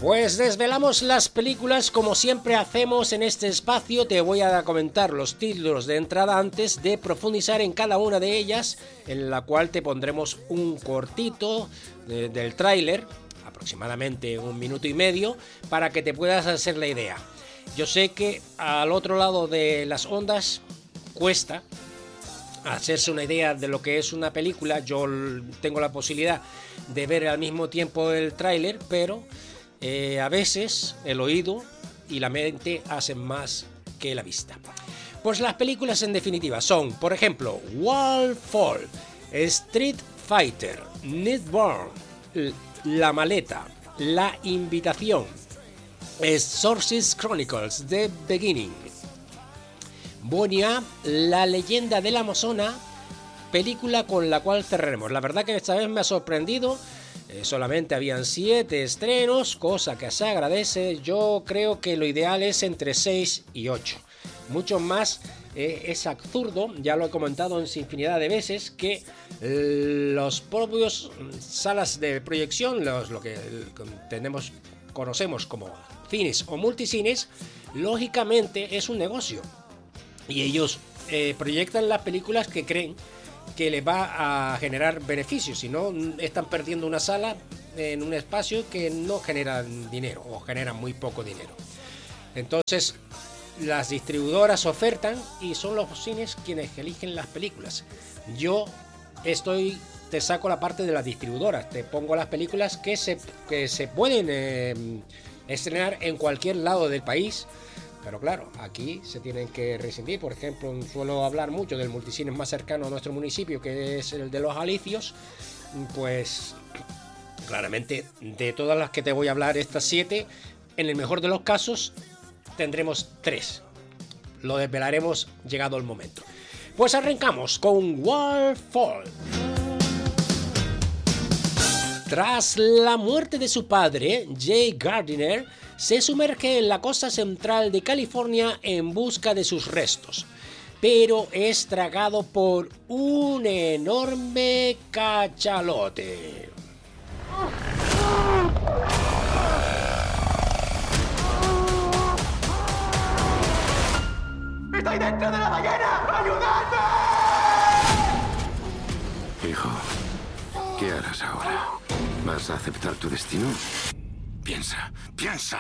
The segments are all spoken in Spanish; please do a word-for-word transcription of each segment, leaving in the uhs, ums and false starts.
Pues desvelamos las películas como siempre hacemos en este espacio. Te voy a comentar los títulos de entrada antes de profundizar en cada una de ellas, en la cual te pondremos un cortito de, del tráiler, aproximadamente un minuto y medio, para que te puedas hacer la idea. Yo sé que al otro lado de las ondas cuesta hacerse una idea de lo que es una película. Yo tengo la posibilidad de ver al mismo tiempo el tráiler, pero Eh, a veces el oído y la mente hacen más que la vista. Pues las películas en definitiva son, por ejemplo, Wall Fall, Street Fighter, Newborn, La Maleta, La Invitación, Sources Chronicles, The Beginning, Bonia, La Leyenda de la Amazona, película con la cual cerraremos. La verdad que esta vez me ha sorprendido. Eh, solamente habían siete estrenos, cosa que se agradece. Yo creo que lo ideal es entre seis y ocho. Mucho más eh, es absurdo, ya lo he comentado en infinidad de veces, que eh, los propios salas de proyección, los, lo que tenemos, conocemos como cines o multicines, lógicamente es un negocio. Y ellos eh, proyectan las películas que creen que les va a generar beneficios, si no están perdiendo una sala en un espacio que no genera dinero o genera muy poco dinero. Entonces las distribuidoras ofertan y son los cines quienes eligen las películas. Yo estoy, te saco la parte de las distribuidoras, te pongo las películas que se, que se pueden eh, estrenar en cualquier lado del país. Pero claro, aquí se tienen que rescindir. Por ejemplo, suelo hablar mucho del multicine más cercano a nuestro municipio, que es el de Los Alicios. Pues claramente, de todas las que te voy a hablar, estas siete, en el mejor de los casos tendremos tres. Lo desvelaremos llegado el momento. Pues arrancamos con Wall Fall. Tras la muerte de su padre, Jay Gardiner se sumerge en la costa central de California en busca de sus restos, pero es tragado por un enorme cachalote. ¡Estoy dentro de la ballena! ¡Ayudadme! Hijo, ¿qué harás ahora? ¿Vas a aceptar tu destino? Piensa, piensa.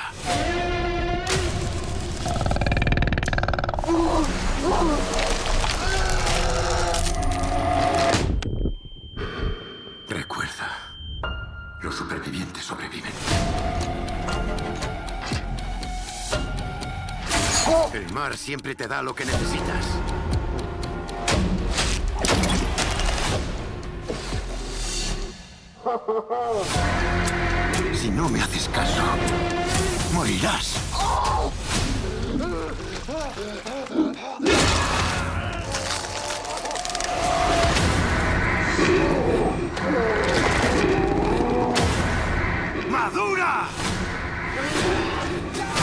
Recuerda, los supervivientes sobreviven. El mar siempre te da lo que necesitas. Si no me haces caso, morirás. ¡Madura!